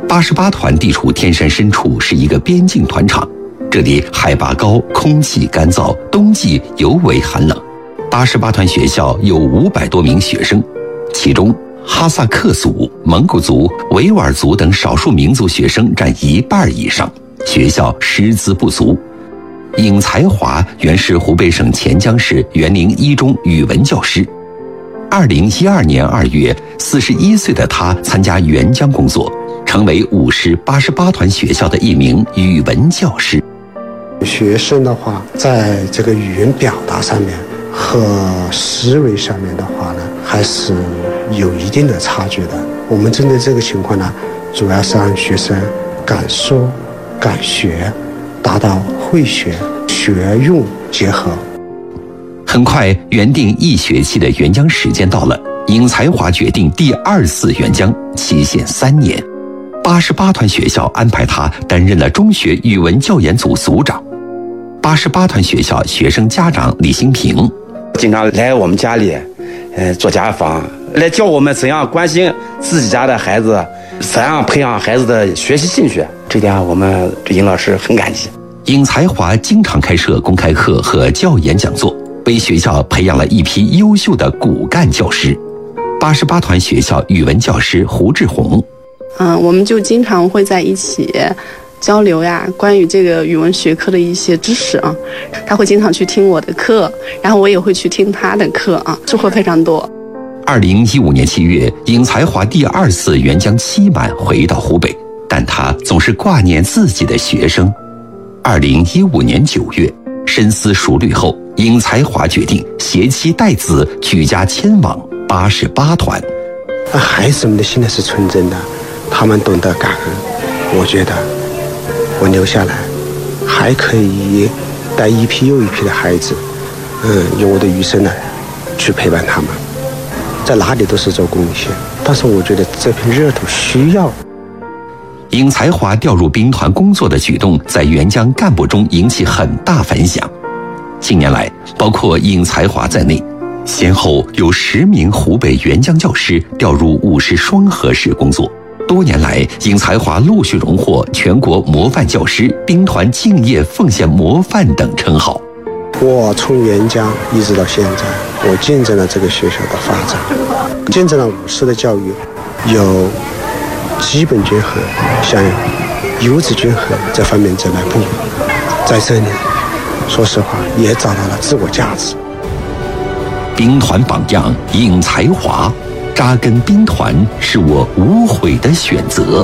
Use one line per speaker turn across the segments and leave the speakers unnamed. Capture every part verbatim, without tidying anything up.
八十八团地处天山深处，是一个边境团场，这里海拔高，空气干燥，冬季尤为寒冷。八十八团学校有五百多名学生，其中哈萨克族、蒙古族、维吾尔族等少数民族学生占一半以上，学校师资不足。尹才华原是湖北省潜江市园林一中语文教师。二零一二年二月，四十一岁的他参加援疆工作，成为五师八十八团学校的一名语文教师。
学生的话，在这个语言表达上面和思维上面的话呢，还是有一定的差距的。我们针对这个情况呢，主要是让学生敢说敢学，达到会学学用结合。
很快，原定一学期的援疆时间到了，尹才华决定第二次援疆，期限三年。八十八团学校安排他担任了中学语文教研组组长。八十八团学校学生家长李新平
经常来我们家里，呃，做家访，来教我们怎样关心自己家的孩子，怎样培养孩子的学习兴趣。这点我们对尹老师很感激。
尹才华经常开设公开课和教研讲座，为学校培养了一批优秀的骨干教师。八十八团学校语文教师胡志红，
嗯，我们就经常会在一起交流呀，关于这个语文学科的一些知识啊。他会经常去听我的课，然后我也会去听他的课啊，收获非常多。
二零一五年七月，尹才华第二次援疆期满回到湖北，但他总是挂念自己的学生。二零一五年九月，深思熟虑后，尹才华决定携妻带子举家迁往八十八团。
孩子们的心呢是纯真的，他们懂得感恩。我觉得我留下来还可以带一批又一批的孩子，嗯，用我的余生呢去陪伴他们，在哪里都是做贡献。但是我觉得这片热土需要。
尹才华调入兵团工作的举动在援疆干部中引起很大反响。近年来，包括尹才华在内，先后有十名湖北援疆教师调入五师双河市工作。多年来，尹才华陆续荣获全国模范教师、兵团敬业奉献模范等称号。
我从援疆一直到现在，我见证了这个学校的发展，见证了五师的教育有基本均衡，像优质均衡这方面在迈步。在这里，说实话也找到了自我价值。
兵团榜样尹才华，扎根兵团是我无悔的选择。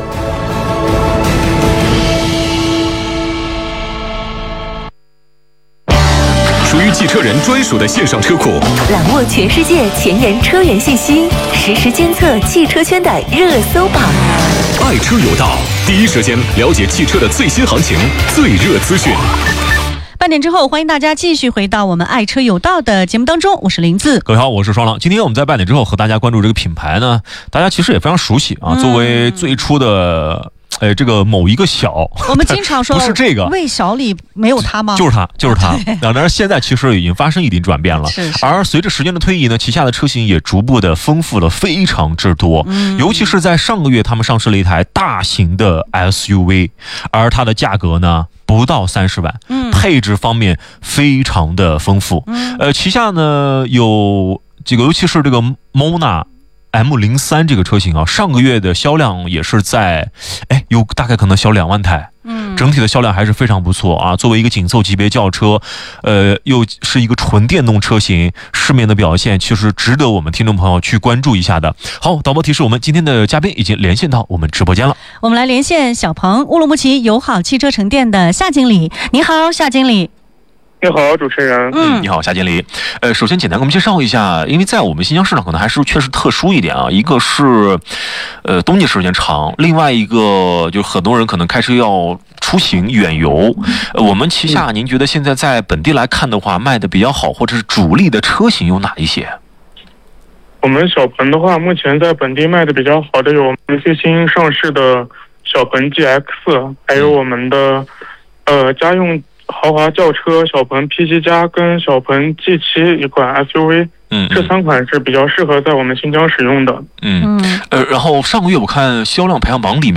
属于汽车人专属的线上车库，
揽握全世界前沿车源信息，实时监测汽车圈的热搜榜。
爱车有道，第一时间了解汽车的最新行情、最热资讯。
半点之后，欢迎大家继续回到我们爱车有道的节目当中，我是林子。
各位好，我是双浪。今天我们在半点之后和大家关注这个品牌呢，大家其实也非常熟悉啊，嗯、作为最初的。呃，这个某一个小，
我们经常说
不是这个
魏小李没有他吗？
就是他，就是他。当然，现在其实已经发生一定转变了。
是是。
而随着时间的推移呢，旗下的车型也逐步的丰富了非常之多。嗯。尤其是在上个月，他们上市了一台大型的 S U V， 而它的价格呢不到三十万。嗯。配置方面非常的丰富。嗯。呃，旗下呢有这个，尤其是这个 Mona。M 零三 这个车型啊，上个月的销量也是在，哎，有大概可能销两万台，嗯，整体的销量还是非常不错啊。作为一个紧凑级别轿车，呃，又是一个纯电动车型，市面的表现其实值得我们听众朋友去关注一下的。好，导播提示我们今天的嘉宾已经连线到我们直播间了，
我们来连线小鹏乌鲁木齐友好汽车城店的夏经理。你好，夏经理。
你好，主持人。
嗯，你好，夏经理。呃，首先简单给我们介绍一下，因为在我们新疆市场可能还是确实特殊一点啊。一个是，呃，冬季时间长，另外一个就是很多人可能开车要出行远游。呃，我们旗下您觉得现在在本地来看的话，卖的比较好或者是主力的车型有哪一些？
我们小鹏的话，目前在本地卖的比较好的有我们最新上市的小鹏 G X， 还有我们的呃家用。豪华轿车小鹏 P 七 加跟小鹏 G 七 一款 S U V， 嗯，这三款是比较适合在我们新疆使用的。
嗯，呃，然后上个月我看销量排行榜里面。